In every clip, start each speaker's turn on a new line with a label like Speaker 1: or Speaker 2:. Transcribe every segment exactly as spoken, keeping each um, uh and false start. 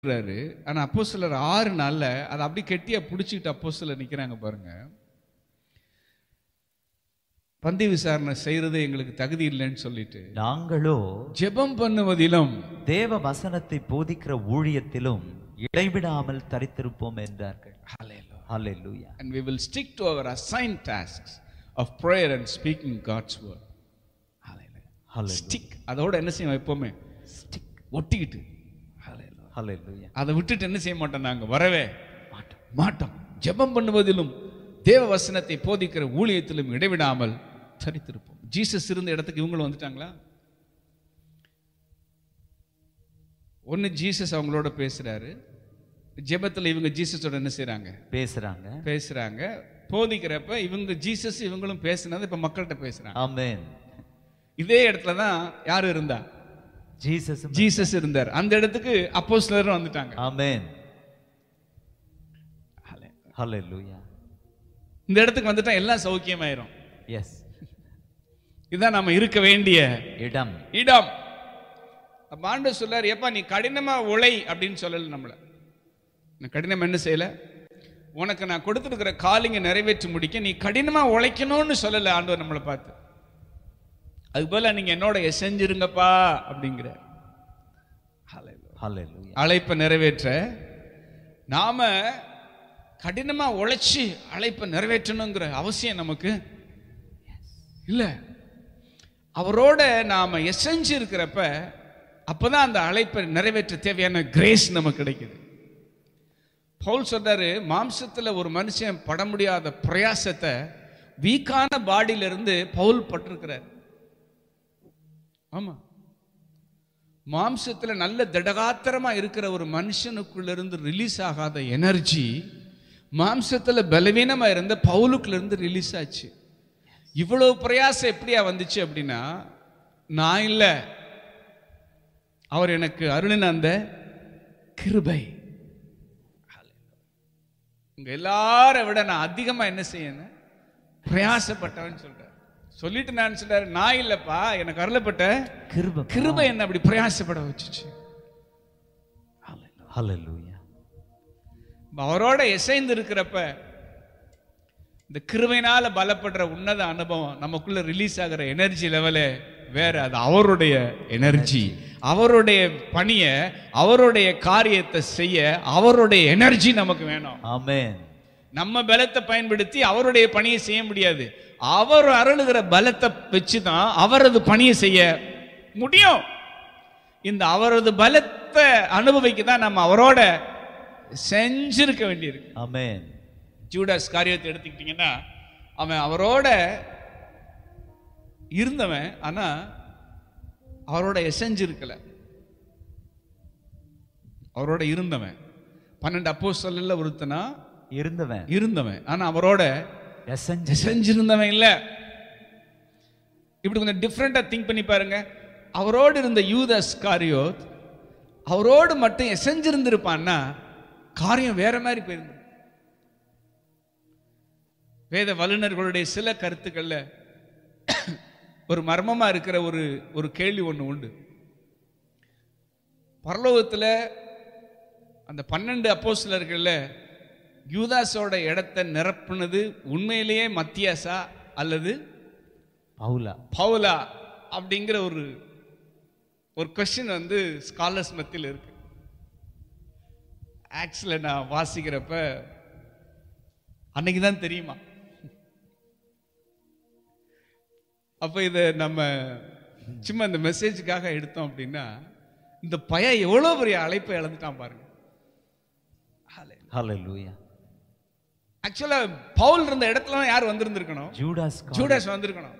Speaker 1: ஆனா அப்போஸ்தலர் ஆறு நாள்ல அதை அப்படி கெட்டியா பிடிச்சிக்கிட்டு அப்போஸ்தலர் நிக்கிறாங்க பாருங்க. பந்தி விசாரணை செய்யறது எங்களுக்கு தகுதி இல்லைன்னு சொல்லிட்டு,
Speaker 2: நாங்களோ
Speaker 1: ஜெபம் பண்ணுவதிலும்
Speaker 2: தேவ வசனத்தை போதிக்கிற ஊழியத்திலும் இடைவிடாமல் தரித்திருப்போம் என்றார்கள். Hallelujah.
Speaker 1: And we will stick to our assigned tasks of prayer and speaking God's word. Hallelujah. Stick. அதோட என்ன செய்வோம்? எப்பவுமே ஸ்டிக் ஒட்டிக்கிட்டு.
Speaker 2: Hallelujah.
Speaker 1: அதை விட்டுட்டு என்ன செய்ய மாட்டோம்? நாங்க வரவே மாட்டோம் மாட்டோம் ஜெபம் பண்ணுவதிலும் தேவ வசனத்தை போதிக்கிற ஊழியத்திலும் இடைவிடாமல் தரித்திருப்போம். ஜீசஸ் இருந்த இடத்துக்கு இவங்களும் வந்துட்டாங்களா? ஒன்னு ஜீசஸ் அவங்களோட பேசுறாரு, ஜெபத்துல இவங்க ஜீசஸோட என்ன செய்யறாங்க?
Speaker 2: பேசுறாங்க
Speaker 1: பேசுறாங்க போதிக்கிறப்ப இவங்க ஜீசஸ் இவங்களும் பேசினது இப்ப மக்கள்கிட்ட பேசுறாங்க.
Speaker 2: ஆமென்.
Speaker 1: இதே இடத்துல தான் யாரு இருந்தா?
Speaker 2: ஜீசஸ்
Speaker 1: ஜீசஸ் இருந்தார். அந்த இடத்துக்கு அப்போஸ்தலரும் வந்துட்டாங்க.
Speaker 2: ஆமென். ஹalleluya.
Speaker 1: இந்த இடத்துக்கு வந்துட்டா எல்லாம் சௌக்கியமாயிரும்.
Speaker 2: எஸ்,
Speaker 1: இதுதான் நாம இருக்க வேண்டிய
Speaker 2: இடம்
Speaker 1: இடம். அப்ப ஆண்டவர் சொல்றாரு, ஏப்பா நீ கடினமா உழை அப்படின்னு சொல்லல. நம்மள கடினம் என்ன செய்யல, உனக்கு நான் கொடுத்துருக்கிற காலிங்க நிறைவேற்றி முடிக்க நீ கடினமா உழைக்கணும்னு சொல்லல ஆண்டவர் நம்மளை பார்த்து. அது போல நீங்க என்னோட செஞ்சிருங்கப்பா அப்படிங்கிற அழைப்பை நிறைவேற்ற நாம கடினமா உழைச்சி அழைப்பை நிறைவேற்றணுங்கிற அவசியம் நமக்கு இல்ல. அவரோட நாம எசைஞ்சு இருக்கிறப்ப அப்பதான் அந்த அழைப்பை நிறைவேற்ற தேவையான கிரேஸ் நமக்கு கிடைக்குது. பவுல் சொல்றாரு, மாம்சத்துல ஒரு மனுஷன் பட முடியாத பிரயாசத்தை வீக்கான பாடியில இருந்து பவுல் பட்டிருக்கிறார். ஆமா, மாம்சத்துல நல்ல திடகாத்திரமா இருக்கிற ஒரு மனுஷனுக்குள்ள இருந்து ரிலீஸ் ஆகாத எனர்ஜி மாம்சத்துல பலவீனமா இருந்த பவுலுக்குள்ள இருந்து ரிலீஸ் ஆச்சு. இவ்வளவு பிரயாசம் எப்படியா வந்துச்சு அப்படின்னா, நான் இல்ல, அவர் எனக்கு அருளின அந்த கிருபை. உங்க எல்லாரை விட நான் அதிகமா என்ன செய்யணும்? பிரயாசப்பட்டவன் சொல்ற சொல்லிட்டு நான் சொல்றாரு, நான் இல்லப்பா, எனக்கு அருளப்பட்ட
Speaker 2: கிருபை
Speaker 1: கிருபை என்ன அப்படி பிரயாசப்பட வச்சுச்சு.
Speaker 2: ஹalleluya.
Speaker 1: அவரோட இசைந்து இருக்கிறப்ப இந்த கிருபையினால பலப்படுற உன்னத அனுபவம் நமக்குள்ள ரிலீஸ் ஆகிற எனர்ஜி லெவலே வேற. அது அவருடைய எனர்ஜி. அவருடைய பணிய, அவருடைய காரியத்தை செய்ய அவருடைய எனர்ஜி நமக்கு வேணும்.
Speaker 2: ஆமென்.
Speaker 1: நம்ம பலத்தை பயன்படுத்தி அவருடைய பணியை செய்ய முடியாது. அவர் அருளுகிற பலத்தை வச்சுதான் அவரது பணியை செய்ய முடியும். இந்த அவரது பலத்தை அனுபவிக்க தான் நம்ம அவரோட செஞ்சிருக்க வேண்டியிருக்கு.
Speaker 2: ஆமென்.
Speaker 1: ஜூடாஸ் காரியத்தை எடுத்துக்கிட்டீங்கன்னா, அவன் அவரோட இருந்தவன், ஆனா அவரோட எசைஞ்சிருக்கல. அவரோட இருந்தவன் பன்னெண்டு அப்போஸ்தலர்ல ஒருத்தனா
Speaker 2: இருந்தவன்
Speaker 1: இருந்தவன் ஆனா அவரோட எசைஞ்சிருந்தவன் இல்ல. இப்படி கொஞ்சம் டிஃப்ரெண்டா திங்க் பண்ணி பாருங்க. அவரோடு இருந்த யூதாஸ் காரியோத் அவரோடு மட்டும் எசைஞ்சிருந்திருப்பான்னா காரியம் வேற மாதிரி போயிருந்து. வேத வல்லுநர்களுடைய சில கருத்துக்கள்ல ஒரு மர்மமா இருக்கிற ஒரு ஒரு கேள்வி ஒண்ணு உண்டு. பரலோகத்துல அந்த பன்னெண்டு அப்போஸ்தலர்கள்ல யூதாஸோட இடத்தை நிரப்புனது உண்மையிலேயே மத்தியாசா அல்லது
Speaker 2: பவுலா
Speaker 1: பவுலா அப்படிங்கிற ஒரு ஒரு கொஸ்டின் வந்து ஸ்காலர்ஸ் மத்தியில் இருக்கு. ஆக்சுவலா நான் வாசிக்கிறப்ப அன்னைக்கு தான் தெரியுமா. அப்ப இதை நம்ம சும்மா இந்த மெசேஜுக்காக எடுத்தோம் அப்படின்னா, இந்த பையன் எவ்வளவு பெரிய அழைப்பை இழந்துட்டான் பாருங்க.
Speaker 2: ஹalleluya.
Speaker 1: ஆக்சுவலா பவுல் இருந்த இடத்துல யார் வந்திருந்திருக்கணும்?
Speaker 2: ஜூடாஸ்
Speaker 1: ஜூடாஸ் வந்திருக்கணும்.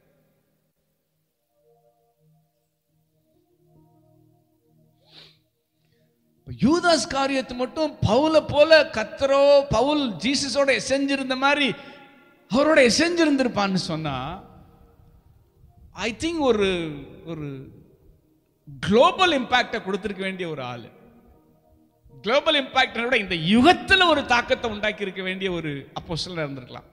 Speaker 1: யூதாஸ் காரியத்தை மட்டும் பவுல போல கத்தரோ பவுல் ஜீசஸோட எசைஞ்சிருந்த மாதிரி அவரோட எசைஞ்சிருந்திருப்பான்னு சொன்னா, ஐ திங்க் ஒரு ஒரு குளோபல் இம்பாக்டை கொடுத்திருக்க வேண்டிய ஒரு ஆளு. குளோபல் இம்பாக்ட் விட இந்த யுகத்துல ஒரு தாக்கத்தை உண்டாக்கி இருக்க வேண்டிய ஒரு அப்போஸ்தலரா இருந்திருக்கலாம்.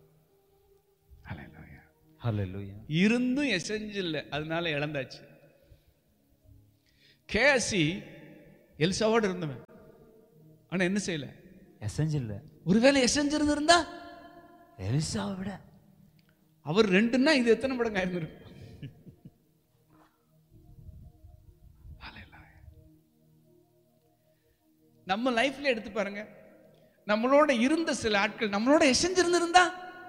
Speaker 2: ஹalleluya.
Speaker 1: இருந்தும் எசைஞ்சு இல்லை, அதனால இழந்தாச்சு. கேசி எலிசாவோடு இருந்தவன். ஆனா என்ன செய்யல?
Speaker 2: எசைஞ்சில்ல.
Speaker 1: ஒருவேளை எசைஞ்சிருந்திருந்தா
Speaker 2: எலிசாவை விட
Speaker 1: அவர் ரெண்டுன்னா இது எத்தனை மடங்கு ஆயிருந்திருக்கும்? நம்ம லைஃப்ல எடுத்து பாருங்க, நம்மளோட இருந்த சில ஆட்கள் நம்மளோட எசைஞ்சிருந்திருந்தா,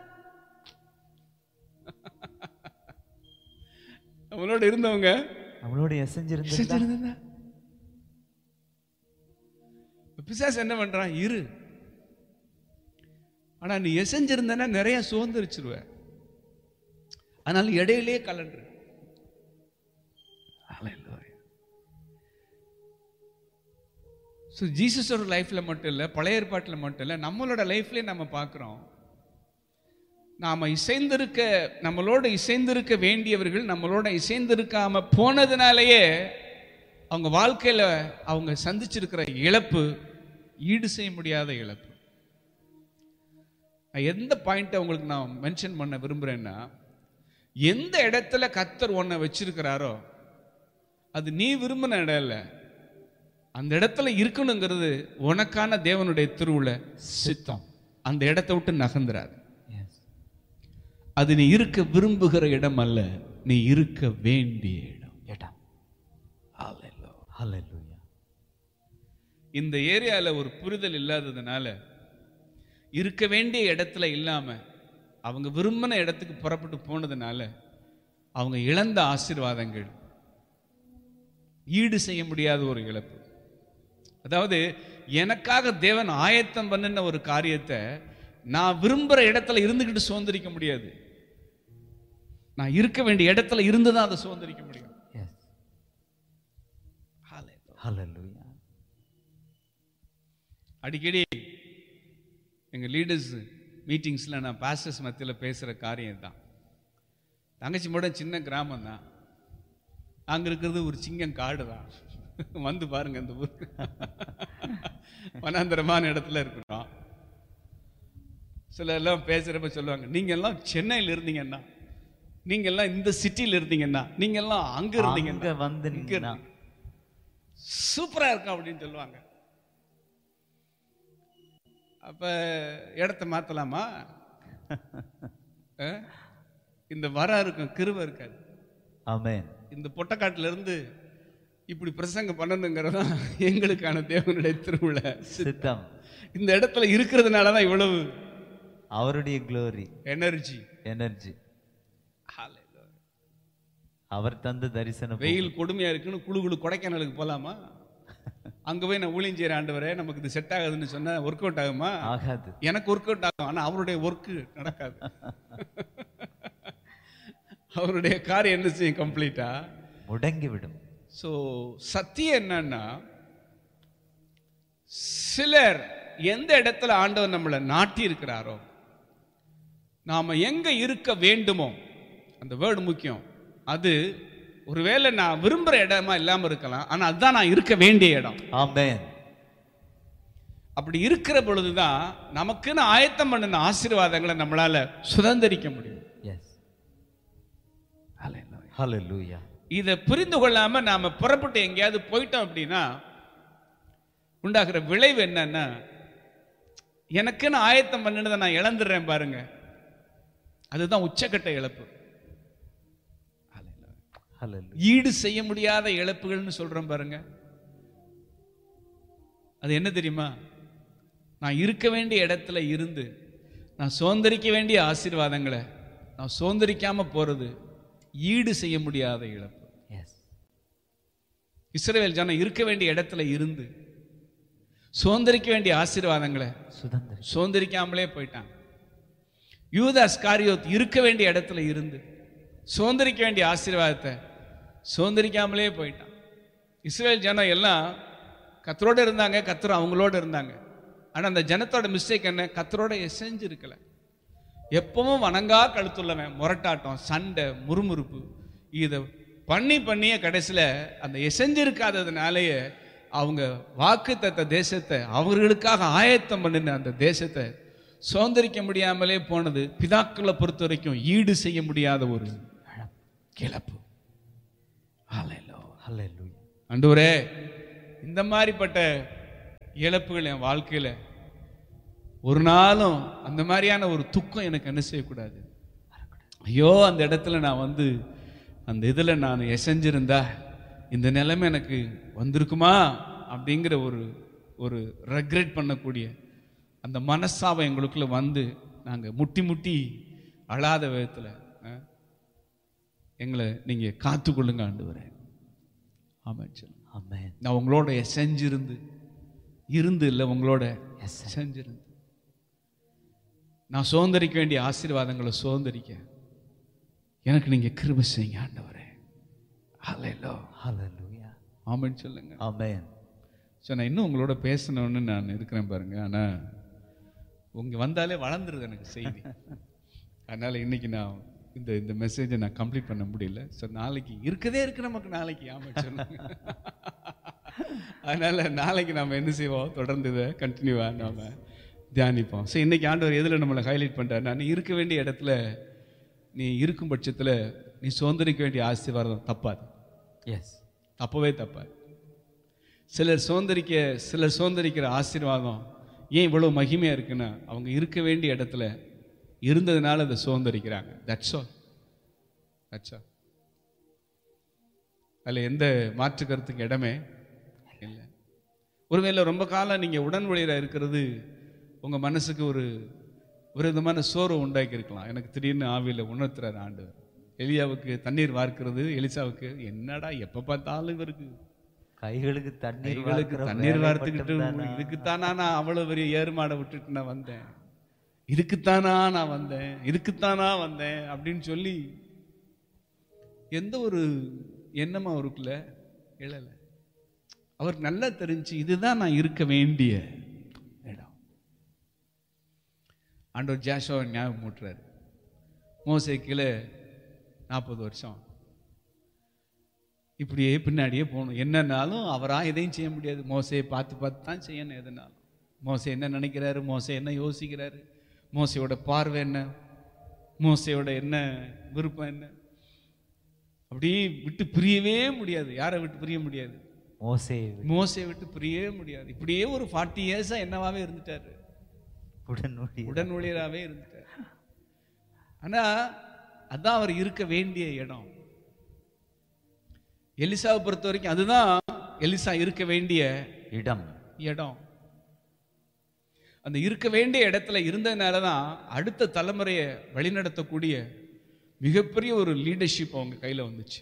Speaker 1: நம்மளோட இருந்தவங்க
Speaker 2: நம்மளோட எசைஞ்சிருந்தா,
Speaker 1: பிசாசு என்ன பண்றான்? இரு, ஆனா நீ எசைஞ்சிருந்தனா நிறைய சுதந்திரிச்சிருவ, அதனால இடையிலேயே கலண்டு. ஸோ ஜீசஸோட லைஃப்ல மட்டும் இல்லை, பழைய ஏற்பாட்டில் மட்டும் இல்லை, நம்மளோட லைஃப்லேயே நம்ம பார்க்குறோம். நாம் இசைந்திருக்க, நம்மளோட இசைந்திருக்க வேண்டியவர்கள் நம்மளோட இசைந்திருக்காம போனதுனாலேயே அவங்க வாழ்க்கையில் அவங்க சந்திச்சிருக்கிற இழப்பு ஈடு செய்ய முடியாத இழப்பு. எந்த பாயிண்ட்டை உங்களுக்கு நான் மென்ஷன் பண்ண விரும்புகிறேன்னா, எந்த இடத்துல கர்த்தர் உன்னை வச்சிருக்கிறாரோ அது நீ விரும்பின இடம் இல்லை, அந்த இடத்துல இருக்கணுங்கிறது உனக்கான தேவனுடைய திருவுள சித்தம். அந்த இடத்தை விட்டு நகர்ந்துராது. அது நீ இருக்க விரும்புகிற இடம் அல்ல, நீ இருக்க வேண்டிய இடம். இடம். இந்த ஏரியால ஒரு புரிதல் இல்லாததுனால, இருக்க வேண்டிய இடத்துல இல்லாம அவங்க விரும்பின இடத்துக்கு புறப்பட்டு போனதுனால அவங்க இழந்த ஆசீர்வாதங்கள் ஈடு செய்ய முடியாத ஒரு இழப்பு. அதாவது எனக்காக தேவன் ஆயத்தம் பண்ணின ஒரு காரியத்தை நான் விரும்புகிற இடத்துல இருந்துக்கிட்டு சுதந்திரிக்க முடியாது. நான் இருக்க வேண்டிய இடத்துல இருந்துதான் அதை சுதந்திரிக்க முடியும். அடிக்கடி எங்க லீடர்ஸ் மீட்டிங்ஸ்ல நான் பாஸ்டர்ஸ் மத்தியில் பேசுற காரியம் தான். தங்கச்சி மட்டும் சின்ன கிராமம் தான், அங்க இருக்கிறது ஒரு சிங்கம் காடு தான். வந்து பாருங்க, இந்த ஊருக்கு வனாந்தரமான இடத்துல இருக்கிறோம். சில எல்லாம் பேசுறப்ப சொல்லுவாங்க, நீங்க எல்லாம் சென்னையில் இருந்தீங்கன்னா, நீங்க எல்லாம் இந்த சிட்டியில் இருந்தீங்கன்னா, நீங்க எல்லாம் அங்க இருந்தீங்க வந்து சூப்பரா இருக்கும் அப்படின்னு சொல்லுவாங்க. அப்ப இடத்த மாத்தலாமா? இந்த வர இருக்கும், கிருபை இருக்காது. ஆமென். இந்த பொட்டக்காட்டுல இருந்து இப்படி பிரசங்கம் பண்ணணுங்கிறதா எங்களுக்கான தேவனுடைய திருவுள சித்தம். இந்த இடத்துல இருக்கிறதுனாலதான் இவ்வளவு அவருடைய க்ளோரி, எனர்ஜி எனர்ஜி அவர் தந்த தரிசனம். வெயில் கொடுமையா இருக்குன்னு குழு குழு கொடைக்கானலுக்கு போலாமா? அங்க போய் நான் ஊழியம் செய்யற ஆண்டவரே நமக்கு இது செட் ஆகுதுன்னு சொன்னா ஒர்க் அவுட் ஆகுமா? ஆகாது. எனக்கு ஒர்க் அவுட் ஆகும், ஆனா அவருடைய ஒர்க் நடக்காது. அவருடைய காரியம் என்ன செய்யும்? கம்ப்ளீட்டா முடங்கி விடும். ஸோ சத்தியம் என்னன்னா, சிலர் எந்த இடத்துல ஆண்டவர் நம்மளை நாட்டி இருக்கிறாரோ, நாம எங்க இருக்க வேண்டுமோ, அந்த வேர்டு முக்கியம். அது ஒருவேளை நான் விரும்புற இடமா இல்லாம இருக்கலாம், ஆனா அதுதான் நான் இருக்க வேண்டிய இடம். ஆமென். அப்படி இருக்கிற பொழுதுதான் நமக்குன்னு ஆயத்தம் பண்ணின ஆசீர்வாதங்களை நம்மளால சுதந்திரிக்க முடியும். எஸ். ஹல்லேலூயா. இதை புரிந்து கொள்ளாம நாம புறப்பட்டு எங்கேயாவது போயிட்டோம் அப்படின்னா உண்டாகிற விளைவு என்னன்னா, எனக்குன்னு ஆயத்தம் பண்ணினதை நான் இழந்துடுறேன் பாருங்க. அதுதான் உச்சக்கட்ட இழப்பு. ஈடு செய்ய முடியாத இழப்புகள்னு சொல்றேன் பாருங்க. அது என்ன தெரியுமா? நான் இருக்க வேண்டிய இடத்துல இருந்து நான் சுதந்திரிக்க வேண்டிய ஆசீர்வாதங்களை நான் சுதந்திரிக்காம போறது ஈடு செய்ய முடியாத இழப்பு. இஸ்ரவேல் ஜனம் இருக்க வேண்டிய இடத்துல இருந்து சுதந்திரிக்க வேண்டிய ஆசீர்வாதங்களை சுதந்திரிக்காமலே போயிட்டாங்க. யூதாஸ் காரியோத் இருக்க வேண்டிய இடத்துல இருந்து சுதந்திரிக்க வேண்டிய ஆசீர்வாதத்தை சுதந்திரிக்காமலே போயிட்டான். இஸ்ரவேல் ஜனம் எல்லாம் கர்த்தரோட இருந்தாங்க, கர்த்தர் அவங்களோட இருந்தாங்க. ஆனா அந்த ஜனத்தோட மிஸ்டேக் என்ன? கர்த்தரோட எசைஞ்சு இருக்கல. எப்பவும் வணங்கா கழுத்துள்ளவன், முரட்டாட்டம், சண்டை, முறுமுறுப்பு, இதை பண்ணி பண்ணிய கடைசியில் அந்த எசைஞ்சு இருக்காததுனாலேயே அவங்க வாக்குத்தத்த தேசத்தை, அவர்களுக்காக ஆயத்தம் பண்ணின அந்த தேசத்தை சுதந்திரிக்க முடியாமலே போனது பிதாக்களை பொறுத்த வரைக்கும் ஈடு செய்ய முடியாத ஒரு இழப்பு. ஆண்டவரே, இந்த மாதிரிப்பட்ட இழப்புகள் என் வாழ்க்கையில ஒரு நாளும் அந்த மாதிரியான ஒரு துக்கம் எனக்கு என்ன செய்யக்கூடாது. ஐயோ அந்த இடத்துல நான் வந்து அந்த இதுல நான் எசைஞ்சிருந்தா இந்த நிலைமை எனக்கு வந்திருக்குமா அப்படிங்கிற ஒரு ஒரு ரெக்ரெட் பண்ணக்கூடிய அந்த மனசாவை எங்களுக்குள்ள வந்து நாங்கள் முட்டி முட்டி அழாத விதத்தில் எங்களை நீங்க காத்துக்கொள்ளுங்க ஆண்டவரே. ஆமென் சொல்லுங்க.
Speaker 2: ஆமென்.
Speaker 1: நான் உங்களோட எசைஞ்சிருந்து இருந்து இல்லை உங்களோட எசைஞ்சிருந்து நான் சுதந்திரிக்க வேண்டிய ஆசீர்வாதங்களை சுதந்திரிக்க எனக்கு நீங்க கிருபை செய்யுங்க ஆண்டவரே. ஹல்லேலூயா.
Speaker 2: ஹல்லேலூயா.
Speaker 1: ஆமென் சொல்லுங்க.
Speaker 2: ஆமென்.
Speaker 1: ஸோ நான் இன்னும் உங்களோட பேசணும்னு நான் இருக்கிறேன் பாருங்க. ஆனால் உங்க வந்தாலே வளர்ந்துருது எனக்கு செய்தி. அதனால இன்னைக்கு நான் இந்த இந்த மெசேஜை நான் கம்ப்ளீட் பண்ண முடியல. ஸோ நாளைக்கு இருக்கதே இருக்கு நமக்கு நாளைக்கு. ஆமாம் சொல்லுங்க. அதனால நாளைக்கு நாம் என்ன செய்வோம், தொடர்ந்து இதை கண்டினியூவாக நாம் தியானிப்போம். ஸோ இன்னைக்கு ஆண்டவர் எதில் நம்மளை ஹைலைட் பண்ணுறாரு, நான் இருக்க வேண்டிய இடத்துல நீ இருக்கும் பட்சத்தில் நீ சுதந்திரிக்க வேண்டிய ஆசீர்வாதம் தப்பாது.
Speaker 2: எஸ்,
Speaker 1: தப்பவே தப்பாது. சிலர் சுதந்திரிக்க சிலர் சுதந்திரிக்கிற ஆசீர்வாதம் ஏன் இவ்வளோ மகிமையாக இருக்குன்னா அவங்க இருக்க வேண்டிய இடத்துல இருந்ததுனால அதை சுதந்திரிக்கிறாங்க. That's all. That's all. அதில் எந்த மாற்று கருத்துக்கு இடமே இல்லை. ஒருவேளை ரொம்ப காலம் நீங்கள் உடன் ஊழியராக இருக்கிறது உங்கள் மனசுக்கு ஒரு ஒரு விதமான சோர்வு உண்டாக்கி இருக்கலாம். எனக்கு திடீர்னு ஆவியில் உணர்த்துறாரு ஆண்டவர். எலியாவுக்கு தண்ணீர் வார்க்கிறது, எலிசாவுக்கு என்னடா எப்போ பார்த்தாலும் இவருக்கு
Speaker 2: கைகளுக்கு தண்ணீர்
Speaker 1: கைகளுக்கு தண்ணீர் வார்த்துக்கிட்டு இதுக்குத்தானா நான் அவ்வளவு பெரிய ஏறுமாடை விட்டுட்டு நான் வந்தேன், இதுக்குத்தானா நான் வந்தேன் இதுக்குத்தானா வந்தேன் அப்படின்னு சொல்லி எந்த ஒரு எண்ணமும் அவருக்குள்ள எழலை. அவருக்கு நல்லா தெரிஞ்சு இதுதான் நான் இருக்க வேண்டிய இடம். ஆண்டவர் ஜாஷுவா ஞாபகம் மூட்டுறாரு. மோசே கீழே நாற்பது வருஷம் இப்படியே பின்னாடியே போகணும். என்னன்னாலும் அவராக எதையும் செய்ய முடியாது. மோசையை பார்த்து பார்த்து தான் செய்யணும் எதுனாலும். மோசை என்ன நினைக்கிறாரு, மோசை என்ன யோசிக்கிறாரு, மோசையோட பார்வை என்ன, மோசையோட என்ன விருப்பம் என்ன, அப்படியே விட்டு பிரியவே முடியாது. யாரை விட்டு பிரிய முடியாது?
Speaker 2: மோசே
Speaker 1: மோசையை விட்டு பிரியவே முடியாது. இப்படியே ஒரு ஃபார்ட்டி இயர்ஸா என்னவாவே இருந்துட்டாரு, உடன் ஊழியராகவே இருந்துட்டார். ஆனா அதான் அவர் இருக்க வேண்டிய இடம். எலிசாவை பொறுத்த வரைக்கும் அதுதான் எலிசா இருக்க வேண்டிய
Speaker 2: இடம்
Speaker 1: இடம் அந்த இருக்க வேண்டிய இடத்துல இருந்ததுனாலதான் அடுத்த தலைமுறையை வழிநடத்தக்கூடிய மிகப்பெரிய ஒரு லீடர்ஷிப் அவங்க கையில வந்துச்சு.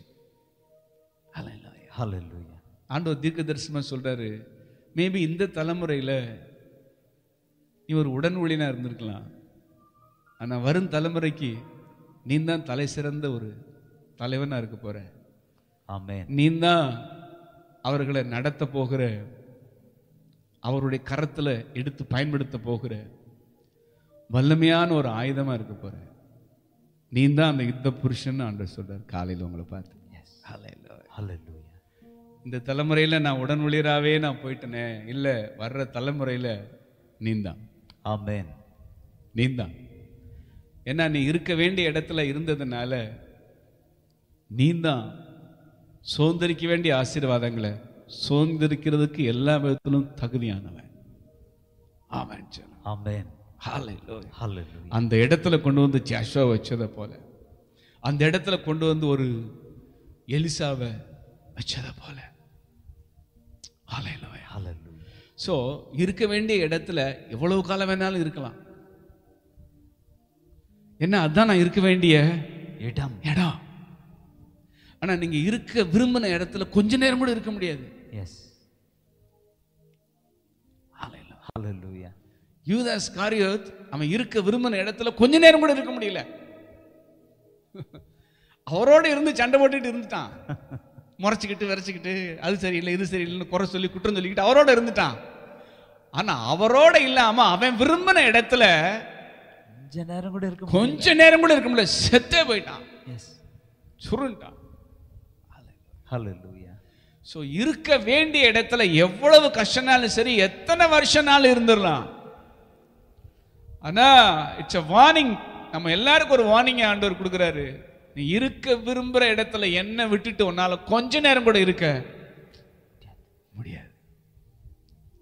Speaker 1: ஆண்டவர் தீர்க்க தரிசனமா சொல்றாரு, மேபி இந்த தலைமுறையில இவர் உடன் ஊழியனா இருந்திருக்கலாம், ஆனா வரும் தலைமுறைக்கு நீ தான் தலை சிறந்த ஒரு தலைவனா இருக்க போற.
Speaker 2: ஆமென்.
Speaker 1: நீ தான் அவர்களை நடத்த போகிற, அவருடைய கரத்துல எடுத்து பயன்படுத்த போகிற வல்லமையான ஒரு ஆயுதமா இருக்க போற. நீ தான் அந்த யுத்த புருஷன் ஆண்டவர் சொல்றார் காலையில் உங்களை பார்த்து. இந்த தலைமுறையில நான் உடன் ஊழியராகவே நான் போயிட்டேனே, இல்ல வர்ற தலைமுறையில நீந்தான்.
Speaker 2: ஆமென்.
Speaker 1: நீந்தான். ஏன்னா நீ இருக்க வேண்டிய இடத்துல இருந்ததுனால நீந்தான் சுதந்திரிக்க வேண்டிய ஆசீர்வாதங்களை சுதந்திரிக்கிறதுக்கு எல்லா விதத்திலும் தகுதியானவன். ஆமென்.
Speaker 2: ஆமென்.
Speaker 1: ஹல்லேலூயா.
Speaker 2: ஹல்லேலூயா.
Speaker 1: அந்த இடத்துல கொண்டு வந்து ஜாஷுவா வச்சதை போல, அந்த இடத்துல கொண்டு வந்து ஒரு எலிசாவை வச்சதை போல. ஹல்லேலூயா.
Speaker 2: ஹல்லேலூயா.
Speaker 1: சோ இருக்க வேண்டிய இடத்துல எவ்வளவு காலம் வேணாலும் இருக்கலாம். என்ன அதான் நான் இருக்க வேண்டிய
Speaker 2: இடம்
Speaker 1: இடம். ஆனா நீங்க இருக்க விரும்பின இடத்துல கொஞ்ச நேரம் கூட இருக்க முடியாது.
Speaker 2: எஸ். ஹல்லேலூயா.
Speaker 1: யூதாஸ் காரியோத் அவன் இருக்க விரும்பின இடத்துல கொஞ்ச நேரம் கூட இருக்க முடியல. அவரோட இருந்து சண்டை போட்டுட்டு இருந்துட்டான், முறைச்சிக்கிட்டு விரைச்சிக்கிட்டு அது சரியில்லை இது சரியில்லைன்னு குறை சொல்லி குற்றம் சொல்லிக்கிட்டு அவரோட இருந்துட்டான். ஆனா அவரோட இல்லாம அவன் விரும்பின இடத்துல
Speaker 2: கொஞ்ச நேரம் கூட இருக்க
Speaker 1: கொஞ்ச நேரம் கூட இருக்க முடியல. செத்தே போயிட்டான்.
Speaker 2: எஸ்.
Speaker 1: சுருண்டான்.
Speaker 2: ஹல்லேலூயா.
Speaker 1: சோ இருக்க வேண்டிய இடத்துல எவ்வளவு கஷ்டனாலும் சரி, எத்தனை வருஷனாலும் இருந்துடலாம். ஆனா இட்ஸ் a வார்னிங். நம்ம எல்லாருக்கும் ஒரு வார்னிங் ஆண்டவர் கொடுக்கிறாரு. நீ இருக்க விரும்புற இடத்துல என்ன விட்டுட்டு உன்னால கொஞ்ச நேரம் கூட இருக்க முடியாது.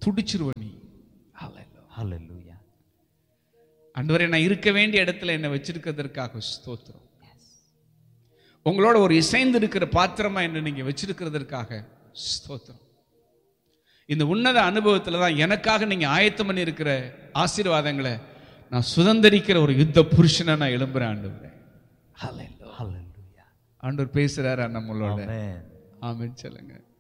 Speaker 1: துடிச்சிருவ நீ.
Speaker 2: ஹalleluya.
Speaker 1: ஆண்டவரே, நான் இருக்க வேண்டிய இடத்துல என்னை வச்சிருக்கிறதற்காக ஸ்தோத்திரம். உங்களோட ஒரு இசைந்து இருக்கிற பாத்திரமா என்ன நீங்க வச்சிருக்கிறதற்காக ஸ்தோத்திரம். இந்த உன்னத அனுபவத்துல தான் எனக்காக நீங்க ஆயத்தம் பண்ணி இருக்கிற ஆசீர்வாதங்களை நான் சுதந்திரிக்கிற ஒரு யுத்த புருஷனா நான் எழும்புறேன் ஆண்டவரே.
Speaker 2: ஹalleluya.
Speaker 1: ஆண்டவர் பேசுறாரா நம்மளோட?
Speaker 2: ஆமென்.
Speaker 1: ஆமென் சொல்லுங்க.